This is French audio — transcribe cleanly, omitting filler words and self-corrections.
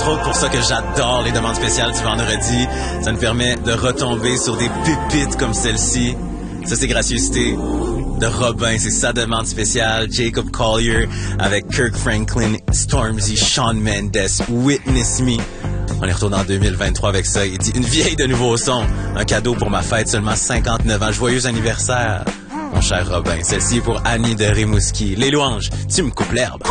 entre autres pour ça que j'adore les demandes spéciales du vendredi. Ça nous permet de retomber sur des pépites comme celle-ci. Ça, c'est gracieuseté de Robin, c'est sa demande spéciale. Jacob Collier avec Kirk Franklin, Stormzy, Shawn Mendes, Witness Me. On est retourné en 2023 avec ça. Il dit une vieille de nouveau son. Un cadeau pour ma fête, seulement 59 ans. Joyeux anniversaire, mon cher Robin. Celle-ci est pour Annie de Rimouski. Les louanges, tu me coupes l'herbe.